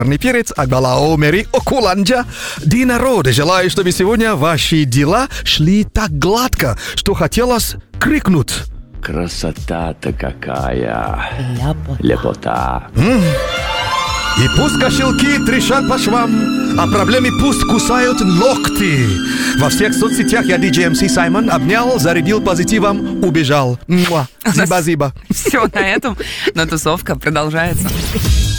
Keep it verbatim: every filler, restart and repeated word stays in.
перец, Агбалао Мери Окуланджа. День народа. Желаю, чтобы сегодня ваши дела шли так гладко, что хотелось крикнуть. Красота-то какая. Ляпота. Лепота. И пусть кошельки трещат по швам, а проблемы пусть кусают локти. Во всех соцсетях я диджей эм си Саймон обнял, зарядил позитивом, убежал. Муа. Зиба-зиба. Все на этом, но тусовка продолжается.